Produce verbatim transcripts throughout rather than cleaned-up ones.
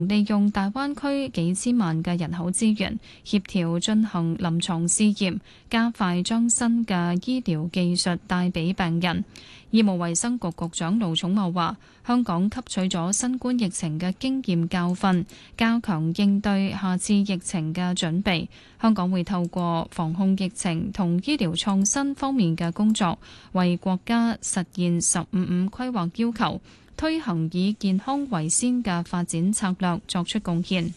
利用大灣區幾千萬嘅人口資源，協調進行臨床試驗，加快將新嘅醫療技術帶俾病人。醫務衛生局局長盧寵茂話：香港吸取咗新冠疫情嘅經驗教訓，加強應對下次疫情嘅準備。香港會透過防控疫情同醫療創新方面嘅工作，為國家實現十五五規劃要求，推行以健康為先嘅發展策略作出貢獻。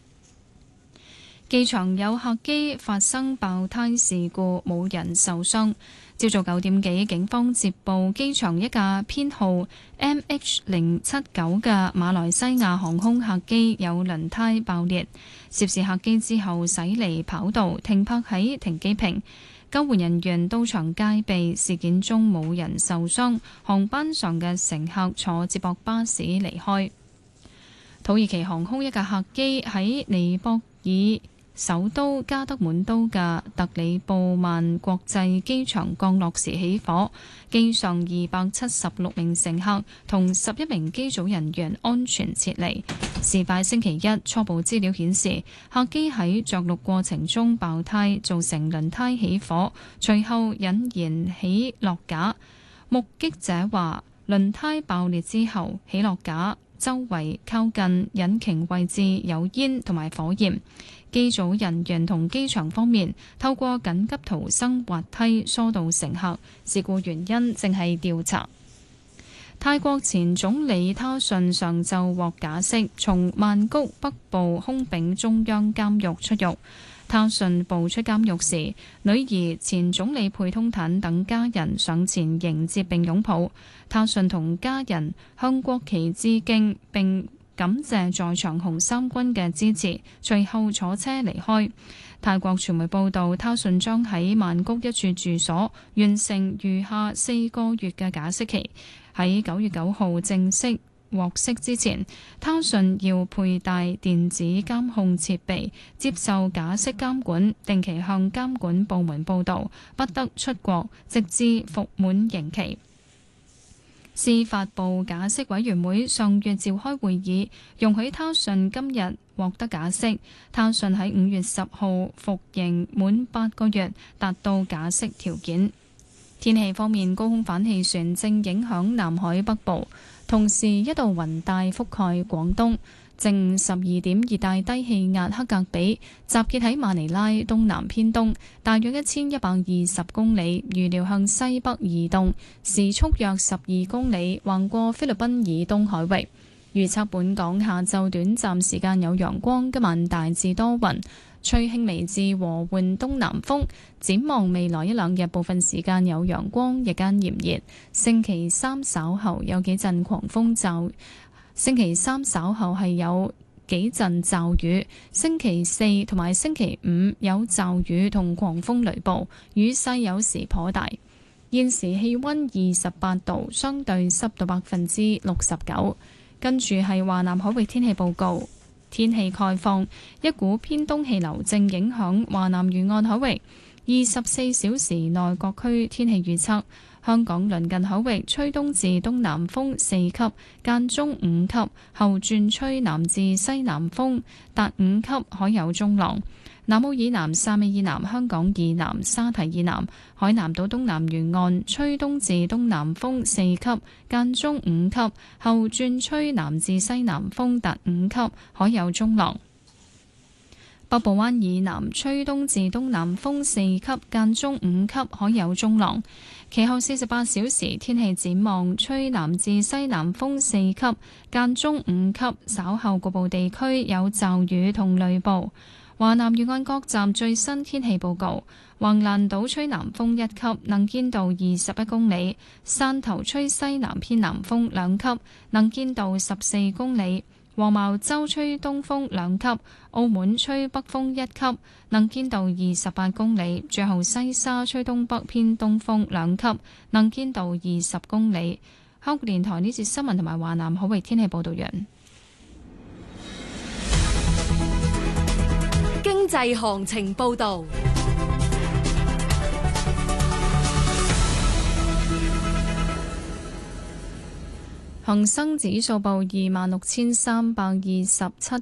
機場有客機發生爆胎事故，冇人受傷。朝早九點幾，警方接報機場一架編號 M H 零七九嘅馬來西亞航空客機有輪胎爆裂，涉事客機之後駛離跑道，停泊喺停機坪。救援人員到場戒備，事件中冇人受傷，航班上嘅乘客坐接駁巴士離開。土耳其航空一架客機喺尼泊爾首都加德滿都嘅特里布曼國際機場降落時起火，機上二百七十六名乘客同十一名機組人員安全撤離。事發星期一，初步資料顯示客機喺着陸過程中爆胎，造成輪胎起火，隨後引燃起落架。目擊者話，輪胎爆裂之後，起落架周圍靠近引擎位置有煙同埋火焰。機組人員同機場方面透過緊急逃生滑梯疏導乘客，事故原因正係調查。泰國前總理他信上晝獲假釋，從曼谷北部空丙中央監獄出獄。他信步出監獄時，女兒前總理佩通坦等家人上前迎接並擁抱。他信同家人向國旗致敬並感謝在場紅衫軍嘅支持，隨後坐車離開。泰國傳媒報道，他信將喺曼谷一處住所完成餘下四個月嘅假釋期。喺九月九號正式獲釋之前，他信要佩戴電子監控設備，接受假釋監管，定期向監管部門報到，不得出國，直至服滿刑期。司法部假釋委員會上月召開會議，容許他信今日獲得假釋。他信喺五月十號服刑滿八個月，達到假釋條件。天氣方面，高空反氣旋正影響南海北部，同時一道雲帶覆蓋廣東。正午十二點，熱帶低氣壓克格比集結喺馬尼拉東南偏東，大約一千一百二十公里，預料向西北移動，時速約十二公里，橫過菲律賓以東海域。預測本港下晝短暫時間有陽光，今晚大致多雲，吹輕微至和緩東南風。展望未來一兩日，部分時間有陽光，日間炎熱。星期三稍後有幾陣狂風驟。星期三稍後係有幾陣驟雨，星期四同埋星期五有驟雨同狂風雷暴，雨勢有時頗大。現時氣溫二十八度，相對濕度百分之六十九。跟住係華南海域天氣報告，天氣概況，一股偏東氣流正影響華南沿岸海域，二十四小時內各區天氣預測。香港鄰近海域吹東至東南風四級，間中五級，後轉吹南至西南風達五級，海有中浪。南澳以南、汕尾以南、香港以南、沙堤以南、海南島東南沿岸吹東至東南風四級，間中五級，後轉吹南至西南風達五級，海有中浪。北部灣以南吹東至東南風四級，間中五級，海有中浪。其後四十八小時天氣展望，吹南至西南風四級，間中五級，稍後局部地區有驟雨同雷暴。華南沿岸各站最新天氣報告：橫瀾島吹南風一級，能見度二十一公里；汕頭吹西南偏南風兩級，能見度十四公里；黃茅洲吹東風兩級；澳門吹北風一級，能見度二十八公里；最後西沙吹東北偏東風兩級，能見度二十公里。香港電台呢節新聞同埋華南海域天氣報道完。 經濟行情報道。 恒生指數報二萬六千三百二十七